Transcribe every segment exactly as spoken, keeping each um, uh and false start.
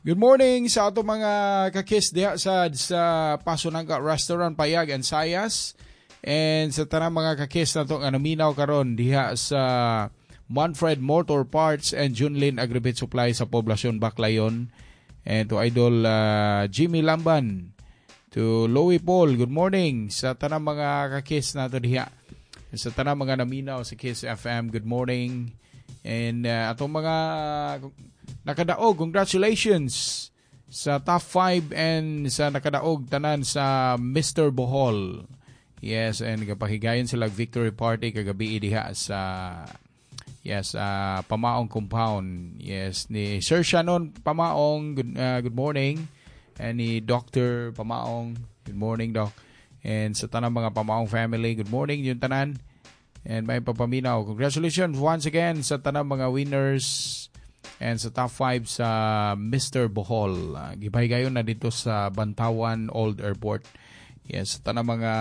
Good morning sa ato mga kakis diha sa sa Pasunangka Restaurant Payag and Sayas, and sa tanang mga kakis nato nga naminaw karon diha sa Manfred Motor Parts and Junlin Agribit Supply sa poblasyon Baclayon, and to Idol uh, Jimmy Lamban, to Louie Paul. Good morning sa tanang mga kakis nato diha sa tanang mga naminaw sa Kiss F M. Good morning, and uh, atong mga nakadaog, congratulations sa top five and sa nakadaog tanan sa Mister Bohol. Yes, and kapahigayon sila victory party kagabi diha sa yes, uh, Pamaong Compound. Yes, ni Sir Shannon Pamaong, good, uh, good morning. And ni Doctor Pamaong, good morning, Doc. And sa tanang mga Pamaong family, good morning yung tanan. And may papaminaw, congratulations once again sa tanang mga winners and sa top five sa Mister Bohol. Uh, Gipahigayon na dito sa Bantawan Old Airport. Yes, tanang mga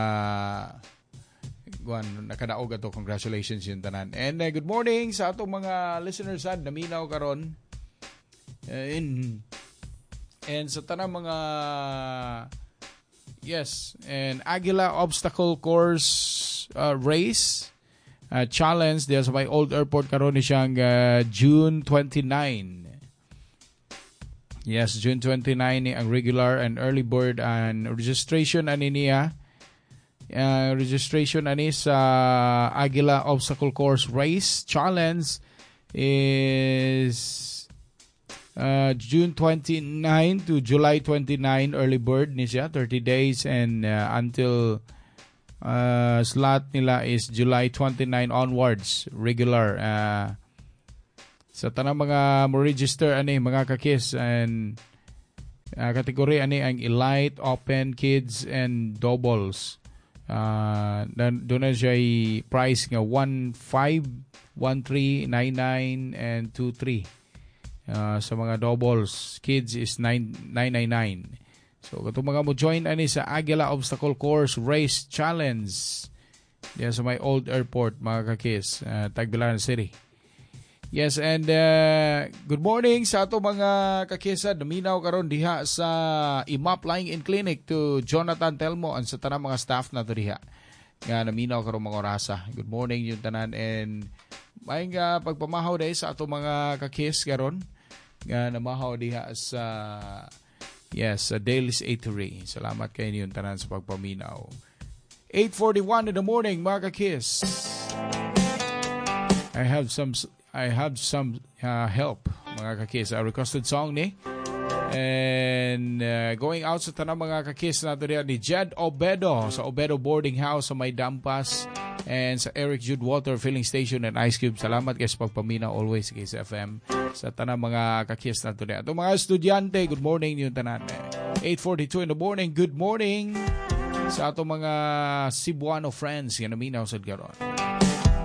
guan nakadaog ato, congratulations yung tanan. And uh, good morning sa atong mga listeners sad naminaw karon. Uh, in and sa tanang mga yes, and Aguila Obstacle Course uh, Race Uh, challenge diya sa may Old Airport karon ni siyang uh, June twenty-ninth. Yes, June twenty-ninth ni ang regular and early bird and registration ani niya. Uh, registration ani sa Aguila Obstacle Course Race Challenge is uh, June twenty-ninth to July twenty-ninth. Early bird ni siya, thirty days, and uh, until Uh, slot nila is July twenty-ninth onwards, regular. Uh, sa tanang mga mo register ani mga kakis, and uh, kategory ani ang elite, open, kids, and doubles. Uh, doon na siya price nga one five, one three, nine nine, and two three. Uh, sa mga doubles, kids is nine ninety-nine. So, kung mga mo join ani sa Aguila Obstacle Course Race Challenge diyan sa may Old Airport, mga kakis, uh, Tagbilaran City. Yes, and uh, good morning sa ato mga kakisa. Naminaw karon diha sa I M A P Lying-in Clinic to Jonathan Telmo and sa tanang mga staff na to diha nga naminaw karon mga orasa. Good morning yung tanan, and may nga pagpamahaw dahil sa ato mga kakis karon nga namahaw diha sa yes, sa Daily's Eatery. Salamat kayo niyon tanan sa pagpaminaw. eight forty-one in the morning, mga ka-kiss. I have some I have some uh, help, mga ka-kiss. A requested song ni. And uh, going out sa tanang mga ka-kiss nato diyan ni Jed Obedo sa Obedo Boarding House sa May Dampas, and sa Eric Jude Water Filling Station and Ice Cube. Salamat kayo sa pagpaminaw always kay Kiss F M. Sa tanang mga kakis na ito. At mga estudyante, good morning yung tanan. eight forty-two in the morning, good morning sa atong mga Cebuano friends yan naminaw sa garon.